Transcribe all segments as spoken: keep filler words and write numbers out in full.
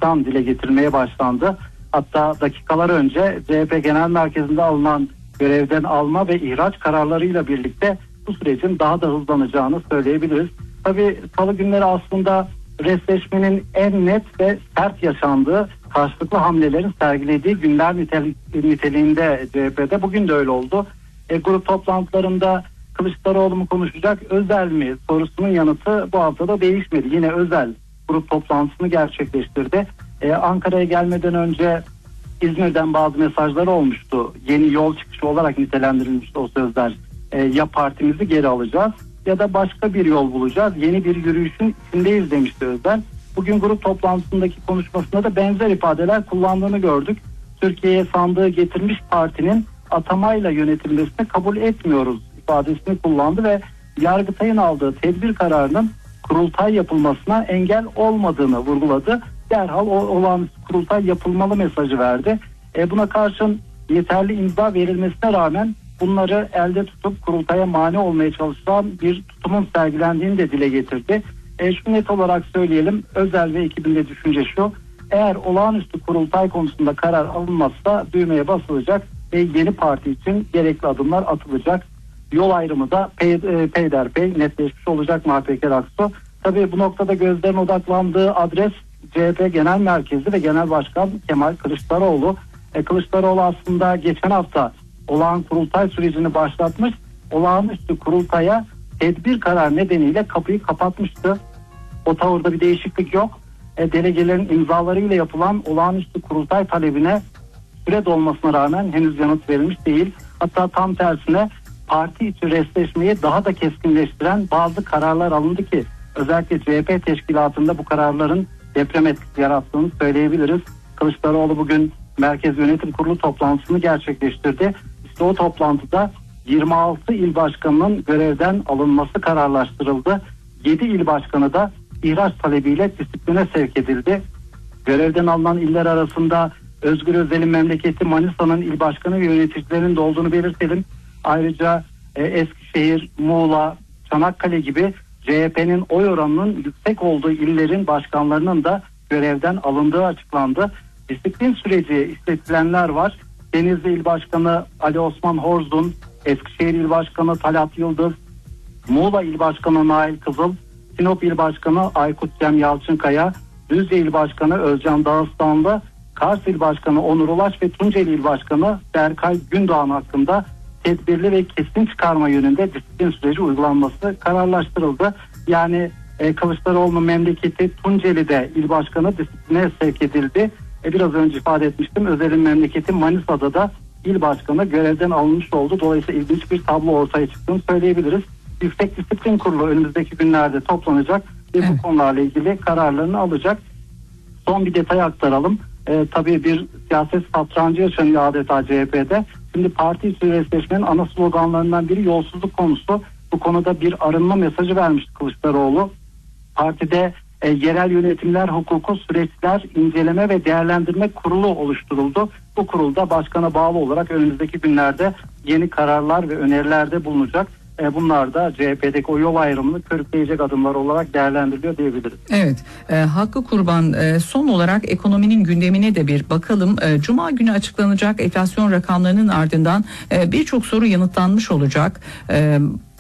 baştan dile getirilmeye başlandı. Hatta dakikalar önce C H P Genel Merkezi'nde alınan görevden alma ve ihraç kararlarıyla birlikte bu sürecin daha da hızlanacağını söyleyebiliriz. Tabii salı günleri aslında restleşmenin en net ve sert yaşandığı, karşılıklı hamlelerin sergilediği günler niteliğinde C H P'de. Bugün de öyle oldu. E, grup toplantılarında Kılıçdaroğlu mu konuşacak, Özel mi sorusunun yanıtı bu haftada değişmedi. Yine Özel grup toplantısını gerçekleştirdi. Ee, Ankara'ya gelmeden önce İzmir'den bazı mesajlar olmuştu. Yeni yol çıkışı olarak nitelendirilmişti o sözler. Ee, ya partimizi geri alacağız ya da başka bir yol bulacağız. Yeni bir yürüyüşün içindeyiz demişti Özel. Bugün grup toplantısındaki konuşmasında da benzer ifadeler kullandığını gördük. Türkiye'ye sandığı getirmiş partinin atamayla yönetilmesini kabul etmiyoruz ifadesini kullandı ve Yargıtay'ın aldığı tedbir kararının kurultay yapılmasına engel olmadığını vurguladı. Derhal o olağanüstü kurultay yapılmalı mesajı verdi. E buna karşın yeterli imza verilmesine rağmen bunları elde tutup kurultaya mani olmaya çalışan bir tutumun sergilendiğini de dile getirdi. E şu net olarak söyleyelim, Özel ve ekibinde düşünce şu: eğer olağanüstü kurultay konusunda karar alınmazsa düğmeye basılacak ve yeni parti için gerekli adımlar atılacak. Yol ayrımı da pey, peyderpey netleşmiş olacak M H P Aksu. Tabii bu noktada gözlerin odaklandığı adres C H P Genel Merkezi ve Genel Başkan Kemal Kılıçdaroğlu. E, Kılıçdaroğlu aslında geçen hafta olağan kurultay sürecini başlatmış, olağanüstü kurultaya tedbir karar nedeniyle kapıyı kapatmıştı. O tavırda bir değişiklik yok. E, delegelerin imzalarıyla yapılan olağanüstü kurultay talebine süre dolmasına rağmen henüz yanıt verilmiş değil. Hatta tam tersine parti içi restleşmeyi daha da keskinleştiren bazı kararlar alındı ki özellikle C H P teşkilatında bu kararların deprem etkisi yarattığını söyleyebiliriz. Kılıçdaroğlu bugün Merkez Yönetim Kurulu toplantısını gerçekleştirdi. İşte o toplantıda yirmi altı il başkanının görevden alınması kararlaştırıldı. yedi il başkanı da ihraç talebiyle disipline sevk edildi. Görevden alınan iller arasında Özgür Özel'in memleketi Manisa'nın il başkanı ve yöneticilerinin de olduğunu belirtelim. Ayrıca e, Eskişehir, Muğla, Çanakkale gibi C H P'nin oy oranının yüksek olduğu illerin başkanlarının da görevden alındığı açıklandı. Disiplin süreci işletilenler var. Denizli İl Başkanı Ali Osman Horzun, Eskişehir İl Başkanı Talat Yıldız, Muğla İl Başkanı Nail Kızıl, Sinop İl Başkanı Aykut Cem Yalçınkaya, Düzce İl Başkanı Özcan Dağıstanlı, Kars İl Başkanı Onur Ulaş ve Tunceli İl Başkanı Berkay Gündoğan hakkında tedbirli ve kesin çıkarma yönünde disiplin süreci uygulanması kararlaştırıldı. Yani e, Kılıçdaroğlu'nun memleketi Tunceli'de il başkanı disipline sevk edildi. E, biraz önce ifade etmiştim, Özel'in memleketi Manisa'da da il başkanı görevden alınmış oldu. Dolayısıyla ilginç bir tablo ortaya çıktığını söyleyebiliriz. Yüksek Disiplin Kurulu önümüzdeki günlerde toplanacak ve evet, bu konularla ilgili kararlarını alacak. Son bir detay aktaralım. E, tabii bir siyaset satrancı yaşanıyor adeta C H P'de. Şimdi parti içi restleşmenin ana sloganlarından biri yolsuzluk konusu. Bu konuda bir arınma mesajı vermişti Kılıçdaroğlu. Partide e, yerel yönetimler hukuku süreçler inceleme ve değerlendirme kurulu oluşturuldu. Bu kurulda başkana bağlı olarak önümüzdeki günlerde yeni kararlar ve önerilerde bulunacak. E, bunlar da C H P'deki o yol ayrımını körükleyecek adımlar olarak değerlendiriliyor diyebiliriz. Evet, e, Hakkı Kurban, e, son olarak ekonominin gündemine de bir bakalım. E, Cuma günü açıklanacak enflasyon rakamlarının ardından e, birçok soru yanıtlanmış olacak. E,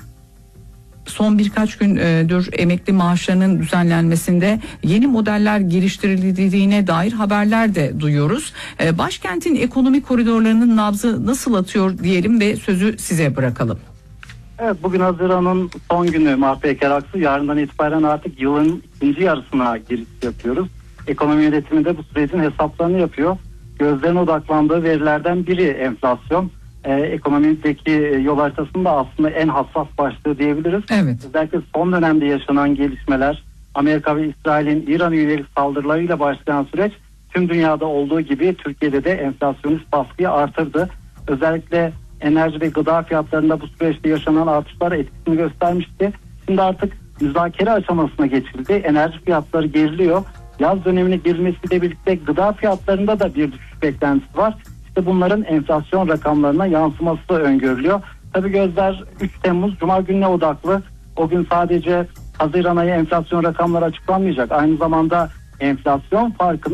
Son birkaç gündür emekli maaşlarının düzenlenmesinde yeni modeller geliştirildiğine dair haberler de duyuyoruz. Başkentin ekonomi koridorlarının nabzı nasıl atıyor diyelim ve sözü size bırakalım. Evet, bugün Haziran'ın son günü M H P Aksu. Yarından itibaren artık yılın ikinci yarısına giriş yapıyoruz. Ekonomi yönetimi de bu sürecin hesaplarını yapıyor. Gözlerin odaklandığı verilerden biri enflasyon. Ee, ekonomideki yol haritasında aslında en hassas başlığı diyebiliriz. Evet. Özellikle son dönemde yaşanan gelişmeler, Amerika ve İsrail'in İran'a yönelik saldırılarıyla başlayan süreç tüm dünyada olduğu gibi Türkiye'de de enflasyonist baskıyı artırdı. Özellikle enerji ve gıda fiyatlarında bu süreçte yaşanan artışlar etkisini göstermişti. Şimdi artık müzakere aşamasına geçildi. Enerji fiyatları geriliyor. Yaz dönemine girmesiyle birlikte gıda fiyatlarında da bir düşüş beklentisi var. İşte bunların enflasyon rakamlarına yansıması öngörülüyor. Tabii gözler üç Temmuz Cuma gününe odaklı. O gün sadece Haziran ayı enflasyon rakamları açıklanmayacak. Aynı zamanda enflasyon farkını